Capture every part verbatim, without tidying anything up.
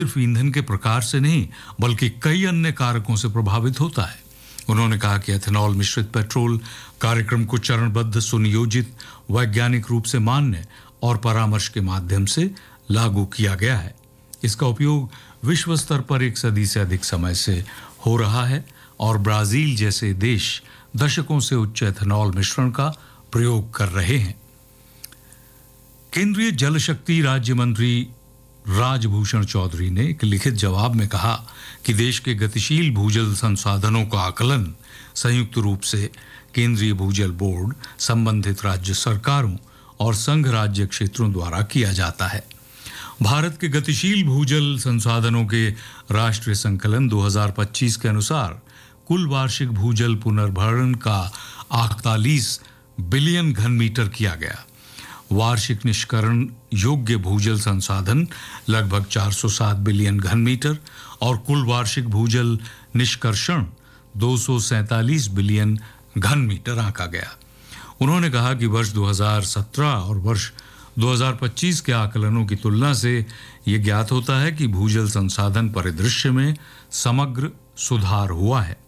सिर्फ ईंधन के प्रकार से नहीं बल्कि कई अन्य कारकों से प्रभावित होता है। उन्होंने कहा कि एथेनॉल मिश्रित पेट्रोल कार्यक्रम को चरणबद्ध, सुनियोजित, वैज्ञानिक रूप से मान्य और परामर्श के माध्यम से लागू किया गया है। इसका उपयोग विश्व स्तर पर एक सदी से अधिक समय से हो रहा है और ब्राजील जैसे देश दशकों से उच्च एथेनॉल मिश्रण का प्रयोग कर रहे हैं। केंद्रीय जल शक्ति राज्य मंत्री राजभूषण चौधरी ने एक लिखित जवाब में कहा कि देश के गतिशील भूजल संसाधनों का आकलन संयुक्त रूप से केंद्रीय भूजल बोर्ड, संबंधित राज्य सरकारों और संघ राज्य क्षेत्रों द्वारा किया जाता है। भारत के गतिशील भूजल संसाधनों के राष्ट्रीय संकलन दो हज़ार पच्चीस के अनुसार कुल वार्षिक भूजल पुनर्भरण का अड़तालीस बिलियन घन मीटर किया गया। वार्षिक निष्करण योग्य भूजल संसाधन लगभग चार सौ सात बिलियन घन मीटर और कुल वार्षिक भूजल निष्कर्षण दो सौ सैंतालीस बिलियन घन मीटर आंका गया। उन्होंने कहा कि वर्ष दो हज़ार सत्रह और वर्ष दो हज़ार पच्चीस के आकलनों की तुलना से ये ज्ञात होता है कि भूजल संसाधन परिदृश्य में समग्र सुधार हुआ है।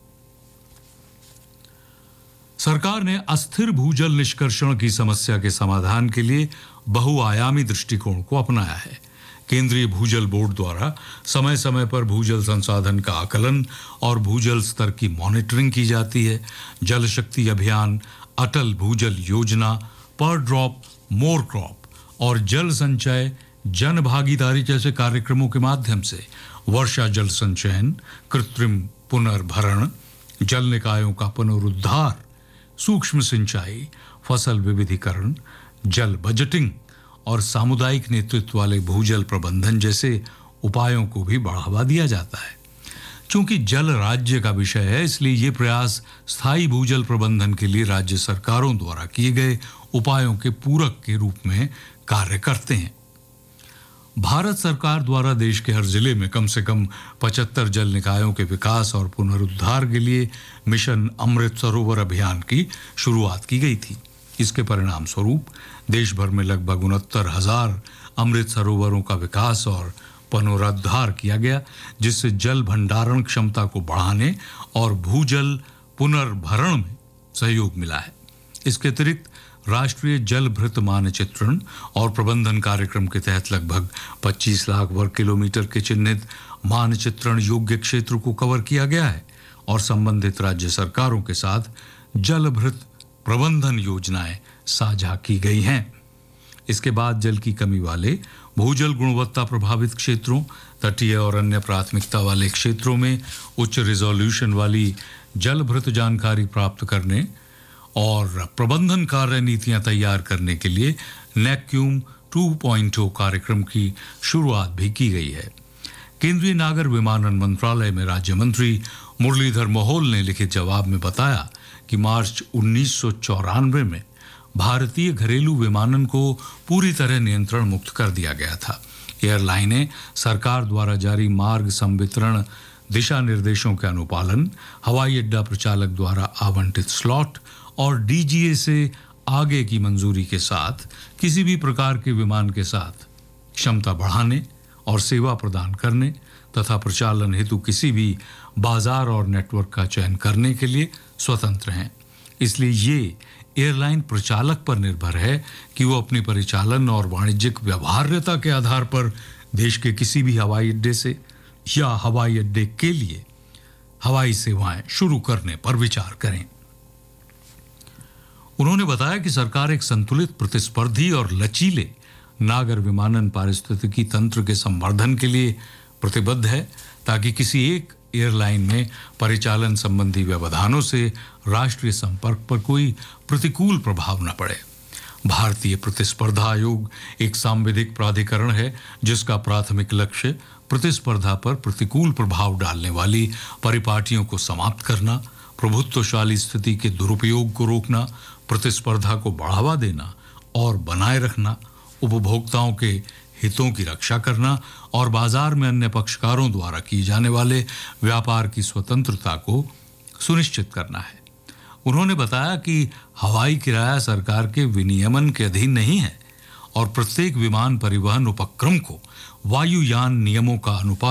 सरकार ने अस्थिर भूजल निष्कर्षण की समस्या के समाधान के लिए बहुआयामी दृष्टिकोण को अपनाया है। केंद्रीय भूजल बोर्ड द्वारा समय समय पर भूजल संसाधन का आकलन और भूजल स्तर की मॉनिटरिंग की जाती है। जल शक्ति अभियान, अटल भूजल योजना, पर ड्रॉप मोर क्रॉप और जल संचय जन भागीदारी जैसे कार्यक्रमों के माध्यम से वर्षा जल संचयन, कृत्रिम पुनर्भरण, जल निकायों का पुनरुद्धार, सूक्ष्म सिंचाई, फसल विविधीकरण, जल बजटिंग और सामुदायिक नेतृत्व वाले भूजल प्रबंधन जैसे उपायों को भी बढ़ावा दिया जाता है। चूंकि जल राज्य का विषय है, इसलिए ये प्रयास स्थायी भूजल प्रबंधन के लिए राज्य सरकारों द्वारा किए गए उपायों के पूरक के रूप में कार्य करते हैं। भारत सरकार द्वारा देश के हर जिले में कम से कम पचहत्तर जल निकायों के विकास और पुनरुद्धार के लिए मिशन अमृत सरोवर अभियान की शुरुआत की गई थी। इसके परिणाम स्वरूप देश भर में लगभग उनहत्तर हजार अमृत सरोवरों का विकास और पुनरुद्धार किया गया, जिससे जल भंडारण क्षमता को बढ़ाने और भूजल पुनर्भरण में सहयोग मिला है। इसके अतिरिक्त राष्ट्रीय जल भृत मानचित्रण और प्रबंधन कार्यक्रम के तहत लगभग पच्चीस लाख वर्ग किलोमीटर के चिन्हित मानचित्रण योग्य क्षेत्र को कवर किया गया है और संबंधित राज्य सरकारों के साथ जल भृत प्रबंधन योजनाएं साझा की गई हैं। इसके बाद जल की कमी वाले भूजल गुणवत्ता प्रभावित क्षेत्रों, तटीय और अन्य प्राथमिकता वाले क्षेत्रों में उच्च रिजोल्यूशन वाली जल भृत जानकारी प्राप्त करने और प्रबंधन कार्य नीतियां तैयार करने के लिए नैक्यूम टू पॉइंट ओ कार्यक्रम की शुरुआत भी की गई है। केंद्रीय नागर विमानन मंत्रालय में राज्य मंत्री मुरलीधर मोहोल ने लिखित जवाब में बताया कि मार्च उन्नीस सौ चौरानवे में भारतीय घरेलू विमानन को पूरी तरह नियंत्रण मुक्त कर दिया गया था। एयरलाइनें सरकार द्वारा जारी मार्ग संवितरण दिशा निर्देशों के अनुपालन, हवाई अड्डा प्रचालक द्वारा आवंटित स्लॉट और डीजीए से आगे की मंजूरी के साथ किसी भी प्रकार के विमान के साथ क्षमता बढ़ाने और सेवा प्रदान करने तथा प्रचालन हेतु किसी भी बाजार और नेटवर्क का चयन करने के लिए स्वतंत्र हैं। इसलिए ये एयरलाइन प्रचालक पर निर्भर है कि वो अपनी परिचालन और वाणिज्यिक व्यवहार्यता के आधार पर देश के किसी भी हवाई अड्डे से या हवाई अड्डे के लिए हवाई सेवाएं शुरू करने पर विचार करें। उन्होंने बताया कि सरकार एक संतुलित, प्रतिस्पर्धी और लचीले नागर विमानन पारिस्थितिकी तंत्र के संवर्धन के लिए प्रतिबद्ध है, ताकि किसी एक एयरलाइन में परिचालन संबंधी व्यवधानों से राष्ट्रीय संपर्क पर कोई प्रतिकूल प्रभाव न पड़े। भारतीय प्रतिस्पर्धा आयोग एक सांविधिक प्राधिकरण है जिसका प्राथमिक लक्ष्य प्रतिस्पर्धा पर प्रतिकूल प्रभाव डालने वाली परिपाटियों को समाप्त करना, प्रभुत्वशाली स्थिति के दुरुपयोग को रोकना, प्रतिस्पर्धा को बढ़ावा देना और बनाए रखना, उपभोक्ताओं के हितों की रक्षा करना और बाजार में अन्य पक्षकारों द्वारा किए जाने वाले व्यापार की स्वतंत्रता को सुनिश्चित करना है। उन्होंने बताया कि हवाई किराया सरकार के विनियमन के अधीन नहीं है और प्रत्येक विमान परिवहन उपक्रम को वायुयान नियमों का अनुपालन